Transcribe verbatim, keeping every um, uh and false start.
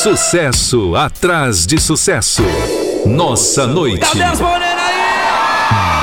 Sucesso atrás de sucesso. Nossa noite. Tá dez, Morena aí!